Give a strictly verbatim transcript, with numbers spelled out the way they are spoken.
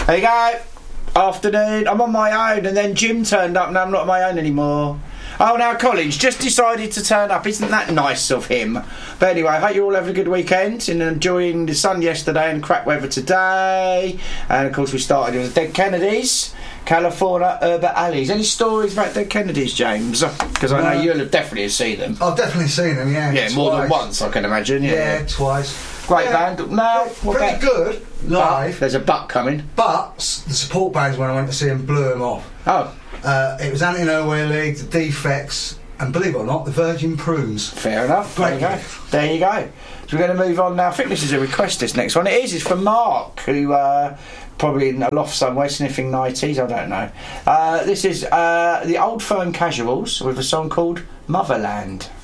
There you go. Afternoon. I'm on my own, and then Jim turned up, and I'm not on my own anymore. Oh, now Collins just decided to turn up. Isn't that nice of him? But anyway, I hope you're all having a good weekend and enjoying the sun yesterday and crap weather today. And of course, we started with the Dead Kennedys, California Urban Alleys. Any stories about Dead Kennedys, James? Because I know no. you'll have definitely seen them. I've definitely seen them, yeah. Yeah, twice. more than once, I can imagine. Yeah, yeah, yeah. twice. Great yeah, band. No, pretty, pretty good live. But there's a butt coming. But the support bands, when I went to see them, blew them off. Oh. Uh, it was Anti-Nowhere League, the Defects, and believe it or not, the Virgin Prunes. Fair enough. Great. There you go. There you go. So we're going to move on now. I think this is a request, this next one. It is. It's from Mark, who uh, probably in a loft somewhere sniffing nineties. I don't know. Uh, this is uh, the Old Firm Casuals with a song called Motherland.